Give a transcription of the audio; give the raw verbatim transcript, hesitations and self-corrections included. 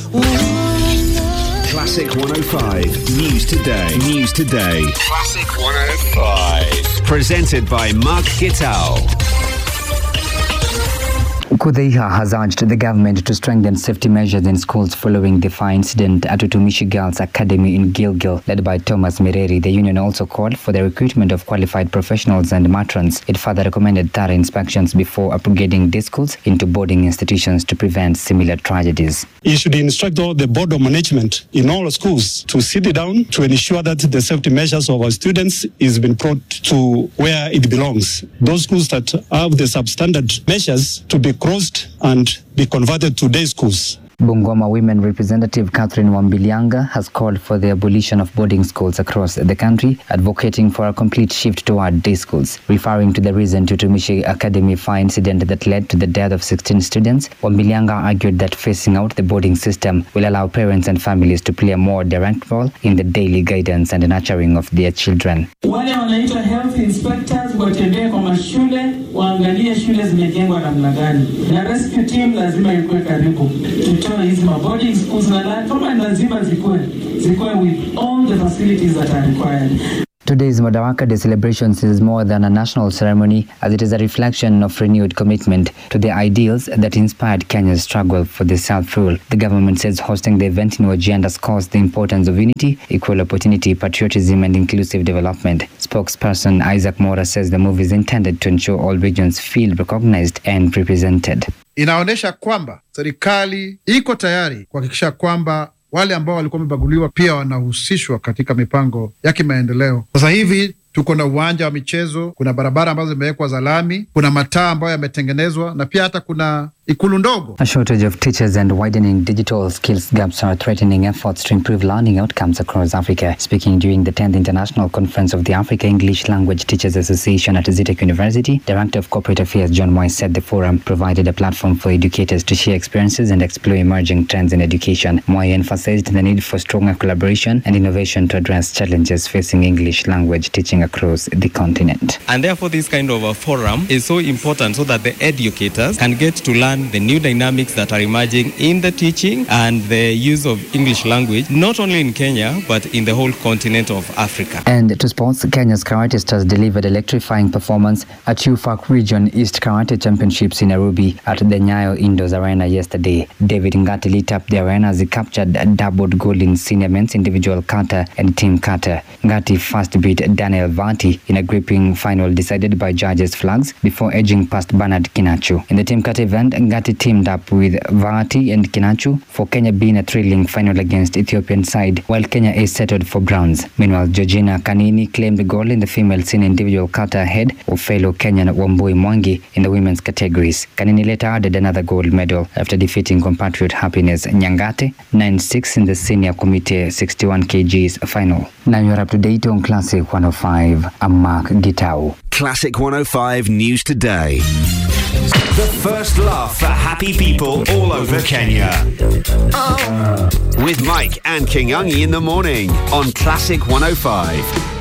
Classic one oh five News Today. News Today. Classic one oh five. Presented by Mark Gitao. Kudaiha has urged the government to strengthen safety measures in schools following the fire incident at Utumishi Girls Academy in Gilgil, led by Thomas Mireri. The union also called for the recruitment of qualified professionals and matrons. It further recommended thorough inspections before upgrading these schools into boarding institutions to prevent similar tragedies. You should instruct all the board of management in all schools to sit down to ensure that the safety measures of our students is being brought to where it belongs. Those schools that have the substandard measures to be crossed and be converted to day schools. Bungoma Women Representative Catherine Wambilianga has called for the abolition of boarding schools across the country, advocating for a complete shift toward day schools. Referring to the recent Utumishi Academy fire incident that led to the death of sixteen students, Wambilianga argued that phasing out the boarding system will allow parents and families to play a more direct role in the daily guidance and nurturing of their children. Wale wanaitwa health inspectors watembee kwa mashule, waangalie shule zimejengwa namna gani. Na rescue team lazima ikuwe karibu. Hizi boarding schools na kama lazima zikuwe zikuwe with all the facilities that are required. Today's Madaraka Day celebrations is more than a national ceremony, as it is a reflection of renewed commitment to the ideals that inspired Kenya's struggle for the self-rule. The government says hosting the event in Wajir underscores the importance of unity, equal opportunity, patriotism and inclusive development. Spokesperson Isaac Mora says the move is intended to ensure all regions feel recognized and represented. Inaonesha kwamba serikali iko tayari kuhakikisha kwamba wale ambao walikuwa wamebaguliwa pia wanahusishwa katika mipango ya kimaendeleo. Sasa hivi tuko na uwanja wa michezo, kuna barabara ambazo zimewekwa za lami, kuna mataa ambayo yametengenezwa na pia hata kuna ikulu ndogo. A shortage of teachers and widening digital skills gaps are threatening efforts to improve learning outcomes across Africa. Speaking during the tenth International Conference of the Africa English Language Teachers Association at Zitech University, Director of Corporate Affairs John Moy said the forum provided a platform for educators to share experiences and explore emerging trends in education. Moy emphasized the need for stronger collaboration and innovation to address challenges facing English language teaching across the continent. And therefore this kind of a forum is so important so that the educators can get to learn the new dynamics that are emerging in the teaching and the use of English language, not only in Kenya, but in the whole continent of Africa. And to sports, Kenya's karate stars delivered electrifying performance at U F A C Region East Karate Championships in Nairobi at the Nyayo Indoors Arena yesterday. David Ngati lit up the arena as he captured a doubled gold in senior men's individual kata and team kata. Ngati first beat Daniel Vati in a gripping final decided by judges' flags before edging past Bernard Kinachu. In the team kata event, Ngati teamed up with Vati and Kinachu for Kenya being a thrilling final against Ethiopian side, while Kenya is settled for bronze. Meanwhile, Georgina Kanini claimed the gold in the female senior individual kata ahead of fellow Kenyan Wambui Mwangi in the women's categories. Kanini later added another gold medal after defeating compatriot Happiness Nyangate nine six in the senior committee sixty-one kilograms final. Now you're up to date on Classic one oh five. I'm Mark Gitau. Classic one oh five News Today. The first laugh for happy people all over Kenya. Oh. With Mike and Kingungi in the morning on Classic one oh five.